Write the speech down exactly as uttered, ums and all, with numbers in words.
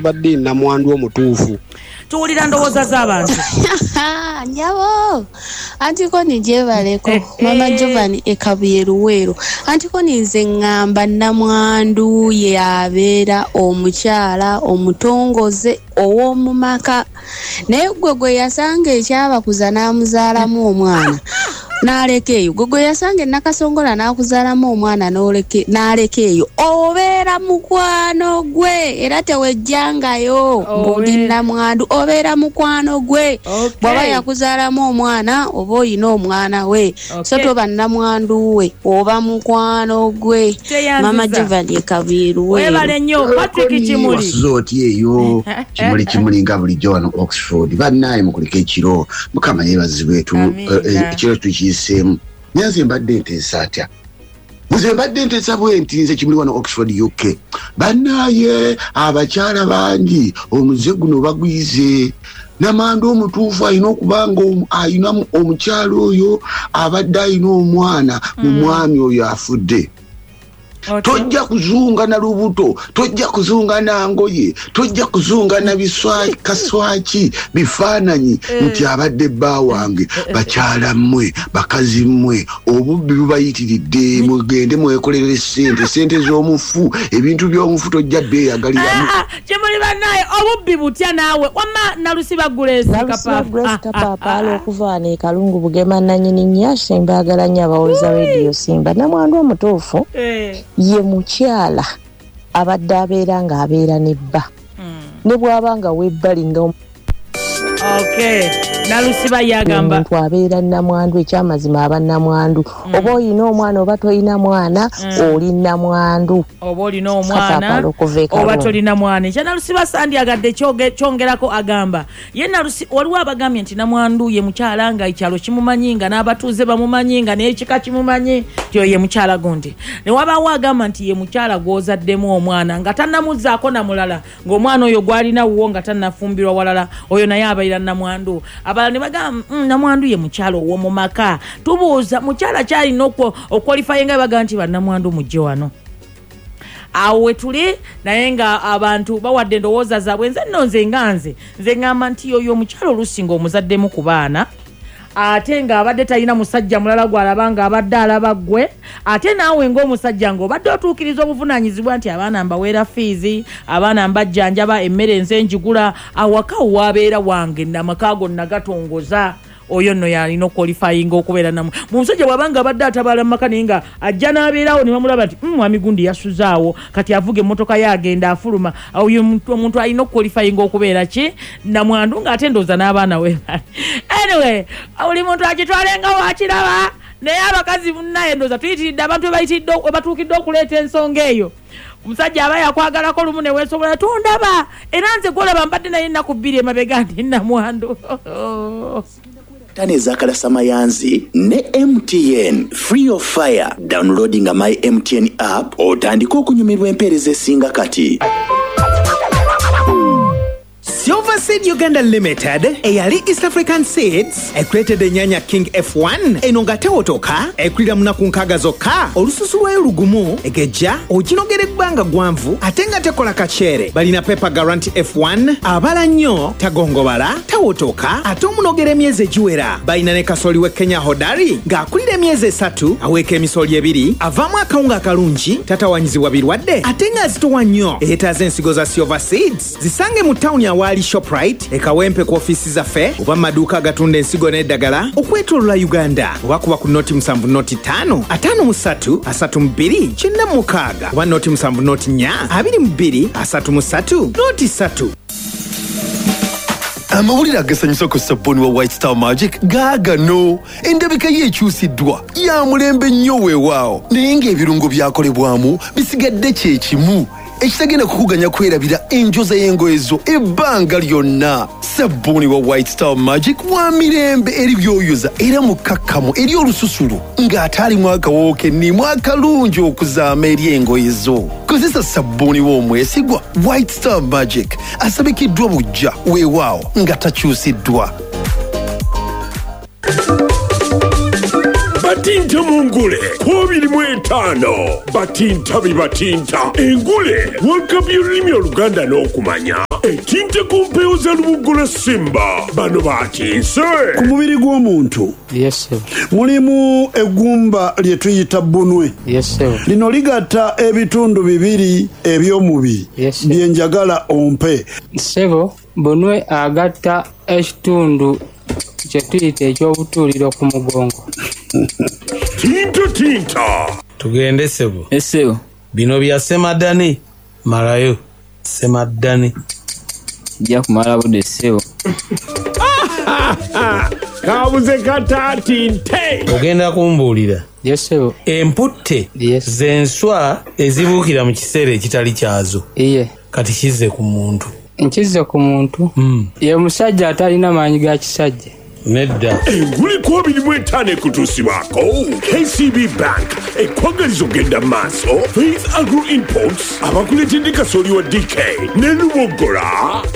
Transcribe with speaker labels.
Speaker 1: mbadde namwandu omutuufu.
Speaker 2: Tuwulira ndowooza z'abantu.
Speaker 3: Nyabo antiko nijebaleko mama Giovanni ekabuye Luweero antiko ninze ngamba namwandu yabeera omukyala omutongoze ow'omumaka naye gwe gwe yasanga ekyaba kuza n'amuzaalamu omwana n'aleka eyo gwe gwe yasanga Nakasongola n'akuzaalamu omwana n'aleka eyo obeera mukwano gwe era tewejjangayo mbuli namwandu obeera mukwano gwe bw'aba yakuzaalamu omwana oba oyina omwana we so toba namwandu we oba mukwano gwe. Mama Giovanni ekabuye Luweero.
Speaker 2: Webale nnyo Patrick Kimuli.
Speaker 4: Wasuzooti eyo Kimuli Kimuli nga bulijjo wano Oxford bannaye mukulika ekiro Mukama yeebazibwe tu ekiro tukiyiseemu. Nyanze mbadde nteesa atya nze mbadde nteesa bwenti nze Kimuli wano Oxford U K bannaye abakyala bangi omuze guno bagwize namwandu omutuufu alina okubanga alina omukyala oyo abadde alina omwana mu mwami oyo afudde. Okay. Tojja kuzunga na lubuto, tojja kuzunga na ngoye, tojja kuzunga na biswaki kaswaki bifaananyi nti abadde bba wange bakyala mmwe bakazi mmwe obubbi bubayitiridde mugende mwekolere ssente ssente z'omufu ebintu by'omufu tojja beeyagaliramu.
Speaker 2: Kimuli bannaye obubbi butya naawe wamma Nalusiba Grace
Speaker 5: Kapapa okuvaana e Kalungu Bugema nannyini nnya Simba agala nnyo abawuliza radio Simba namwandu omutuufu ye mukyala abadde abeera nga abeera nebba ne bw'abanga webbali nga
Speaker 2: okay Nalusiba yagamba
Speaker 5: omuntu abeera namwandu ekyamazima aba namwandu oba oyina omwana oba toyina mwana oli namwandu
Speaker 2: oba olina omwana oba tolina mwana. Ekya Nalusiba Sandi agadde kyongerako agamba ye Nalusiba waliwo abagambye nti namwandu ye mukyala nga ekyalo kimumanyi nga n'abatuuze bamumanyi nga n'ekika kimumanyi tyo ye mukyala gundi ne wabaawo agamba nti ye mukyala gw'ozaddemu omwana nga tannamuzzaako na mulala ng'omwana oyo gwalina wuwo nga tannafumbirwa walala oyo naye abaira namwandu. Abala ne bagamba mm, namwandu ye mukyalo ow'omu maka tubuuza mukyala kyalina okwalifayinga baga nti bannamwandu mujje wano awo wetuli naye nga abantu bawadde endowooza zaabwe. Nze nno nze nga nze nze ngamba nti oyo omukyalo olusinga omuzaddemu ku baana ate nga abadde talina musajja mulala gw'alaba nga abadde alaba ggwe ate naawe ng'omusajja ng'obadde otuukiriza obuvunaanyizibwa nti abaana mbaweera fiizi abaana mbajjanjaba emmere nze njigula awaka waabeera wange namaka gonna gatongoza oyo nno yalina okwalifayinga okubeera namu mu musajja bw'abanga abadde atabaala mu maka naye nga ajja n'abeerawo ne bamulaba nti mwami gundi yasuzaawo kati avuga emmotoka ye agenda afuluma oyo omuntu alina okwalifayinga okubeera ki namwandu ng'ate ndooza n'abaana we bali. Anyway buli muntu akitwalenga wakiraba naye abakazi munnaye ndooza tuyitiridde abantu we batuukidde okuleeta ensonga eyo. Omusajja aba yakwagalako lumu ne weesobola tundaba era nze gwolaba mbadde naye ennaku bbiri emabega nti namwandu.
Speaker 6: Tane zakala samayanzi ne M T N free of fire downloading my M T N app otandika okunyumirwa empeereza esinga kati.
Speaker 7: Silver Seed Uganda Limited, eyali East African Seeds, ekulete de nyanya King F one, enonga tewotoka, ekulira munaku nkaga zokka, olususu lwayo lugumu, egeja, oginogere ebbanga gwanvu, atenga tekola kachere, balina Pepper Guarantee F one, abala nnyo, tagongobala, tewotoka, ate omunogere emyezi egiwera, balina ne kasoli we Kenya Hodari, ng'akulira emyezi esatu, aweeka emisoli ebiri, avaamu akawunga akalungi, tatawanyizibwa birwadde, atenga azitowa nnyo, eyeetaaza ensigo za Silver Seeds, zisange mu tawuni awali Shoprite, ekawempe ku ofisi zaffe oba maduuka agatunda ensigo n'eddagala okwetoolola Uganda oba kuba ku noti musanvu noti ttaano ataano mu ssatu asatu mu bbiri kyenda mu mukaaga oba noti musanvu noti nnya abiri mu bbiri asatu mu ssatu noti ssatu.
Speaker 8: Amawulire agasanyusa ku sabbuuni wa White Star Magic gaagano endabika ye ekyusiddwa ya mulembe nnyo weewaawo naye ng'ebirungo byakolebwamu bisigadde kye kimu ekitagenda kukuganya kwerabira enjoza y'engoye zo ebbanga lyonna. Sabbuuni wa White Star Magic wa mirembe eri byoyoza era mukakkamu eri olususulu ng'ate alimu akawoowo kennimu akalungi okuzaama eri engoye zo. Kozesa sabbuuni w'omwesigwa White Star Magic asabikiddwa bujja weewaawo nga takyusiddwa.
Speaker 9: Batinta mungule kubiri mwetano batinta bibatinta engule wakabye olulimi oluganda n'okumanya etinte ku mpewo za lubugola simba bano bakinse
Speaker 10: ku mubiri gw'omuntu
Speaker 11: yes
Speaker 10: mulimu eggumba lye tuyita bunwe
Speaker 11: yes
Speaker 10: lino ligatta ebitundu bibiri eby'omubiri
Speaker 11: yes
Speaker 10: bye njagala ompe
Speaker 11: sebo bunwe agatta ekitundu kye tuyita ekyobutuuliro ku mugongo
Speaker 9: tinta tinta
Speaker 12: tugende sebo
Speaker 11: esebo
Speaker 12: bino bya Semadani malayo Semadani
Speaker 11: jja kumala budde sebo
Speaker 9: kabuze kataati nte
Speaker 12: ogenda kumbuulira
Speaker 11: yes sebo
Speaker 12: emputte
Speaker 11: yes
Speaker 12: z'enswa ezibuukira mu kiseera ekitali kyazo
Speaker 11: iye
Speaker 12: kati kizze ku muntu
Speaker 11: nkizze ku muntu
Speaker 12: mm.
Speaker 11: ye musajja atalina maanyi ga kisajja
Speaker 12: nedda
Speaker 9: enguli ku abiri mu etaano ekutuusibwako K C B Bank ekwagaliza ogenda mu maaso Faith Agro Imports abakuletedde kasooli wa D K ne Lubogola